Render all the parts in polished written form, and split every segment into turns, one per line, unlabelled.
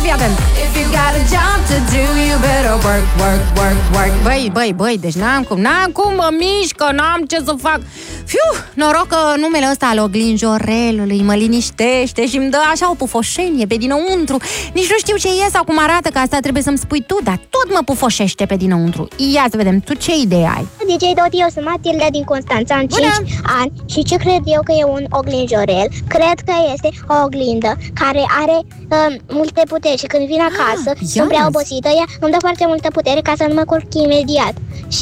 fii atent. If you got a job to do, you better work, work, work, work. Băi, deci n-am cum mă mișcă, n-am ce să fac. Fiu, noroc că numele ăsta al oglinjorelului mă liniștește și îmi dă așa o pufoșenie pe dinăuntru. Nici nu știu ce e sau cum arată, că asta trebuie să-mi spui tu, dar tot mă pufoșește pe dinăuntru. Ia să vedem, tu ce idee ai?
DJ Dodi, eu sunt Matilda din Constanța, am 5 ani și ce cred eu că e un oglinjorel? Cred că este o oglindă care are multe puteri și când vin acasă sunt prea obosită, ea îmi dă foarte multă putere ca să nu mă culc imediat.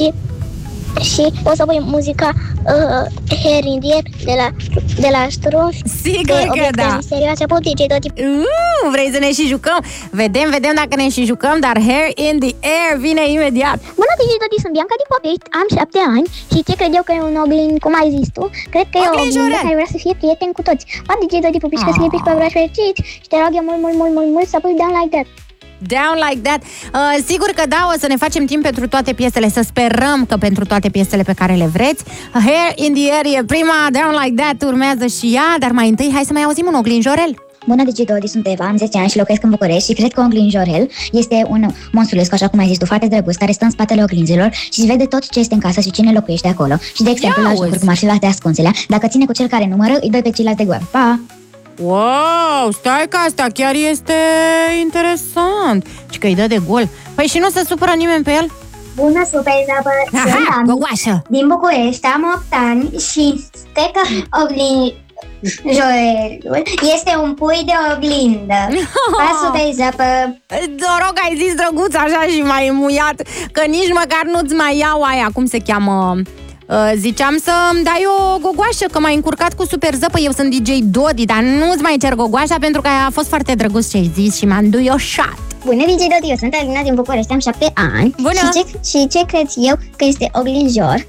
Și o să pui muzica Hair in the Air de la Struns.
Sigur că da.
Misterioase, DJ Dodi.
Vrei să ne și jucăm? Vedem dacă ne și jucăm, dar Hair in the Air vine imediat.
Bună, DJ Dodi, sunt Bianca din Povești, am 7 ani și ce cred eu că e un oglind, cum ai zis tu? Cred că e o oglindă care vrea să fie prieten cu toți. Pa, DJ Dodi, pupici, că să fie pici pe vraci fericiți și te rog eu mult să pui Down Like That.
Down Like That. Sigur că da, o să ne facem timp pentru toate piesele. Să sperăm că pentru toate piesele pe care le vreți. Hair in the Air e prima, Down Like That urmează și ea. Dar mai întâi hai să mai auzim un oglinjorel.
Bună, DJ Dodi, sunt Eva, am 10 ani și locuiesc în București și cred că un oglinjorel este un monstruesc, așa cum ai zis tu, foarte drăguț, care stă în spatele oglinzilor și vede tot ce este în casă și cine locuiește acolo. Și de exemplu, la jocuri cum ar fi la ascunselea, dacă ține cu cel care numără, îi dă pe ceilalți de gol. Pa!
Wow, stai că asta chiar este interesant. Și că îi dă de gol. Păi și nu se supără nimeni pe el?
Bună, super zapă!
Gogoașă!
Din București, am 8 ani și cred că oglinjorelul este un pui de oglindă. Pa, super zapă!
Noroc, ai zis drăguț așa și mai muiat, că nici măcar nu-ți mai iau aia, cum se cheamă... Ziceam să-mi dai o gogoașă, că m-ai încurcat cu super zăpă. Eu sunt DJ Dodi, dar nu-ți mai cer gogoașa pentru că a fost foarte drăguț ce ai zis și m-am duioșat.
Bună, DJ Dodi, eu sunt Alina din București, am 7 ani.
Bună!
Și ce cred eu că este oglinjor?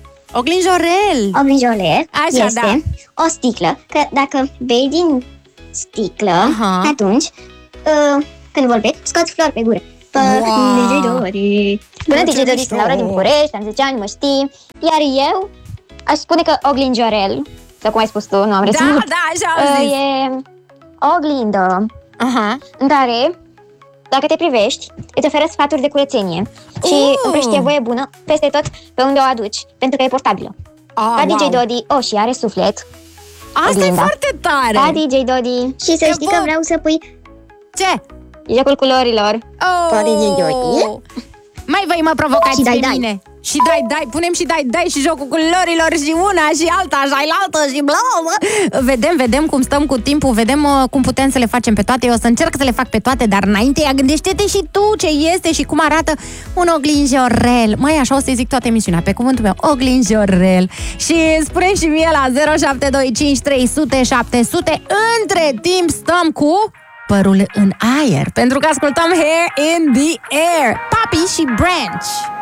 Oglinjorel așa,
este o sticlă, că dacă bei din sticlă, atunci când vorbești, scoți flori pe gură. DJ Dodi. Bună, DJ Dodi, sunt Laura din București, am 10 ani, mă știi. Iar eu aș spune că oglinjorel, sau cum ai spus tu, nu am reținut.
Da, așa am zis.
E o oglindă în care, dacă te privești, îți oferă sfaturi de curățenie și împrăștie voie bună peste tot pe unde o aduci, pentru că e portabilă. Pa, DJ Dodi, și are suflet.
Asta e foarte tare.
Pa, DJ Dodi. Și să știi că vreau să pui...
Ce?
Jocul culorilor. Pa, DJ Dodi.
Mai voi mă provocați
și
pe
dai.
mine. Și dai, punem și dai și jocul culorilor și una și alta și ailaltă și bla. Vedem cum stăm cu timpul, vedem cum putem să le facem pe toate. Eu o să încerc să le fac pe toate, dar înainte gândește-te și tu ce este și cum arată un oglinjorel. Mai așa o să-i zic toată emisiunea, pe cuvântul meu, oglinjorel. Și spune și mie la 0725300700. Între timp stăm cu părul în aer, pentru că ascultăm Hair in the Air, Papi și Branch.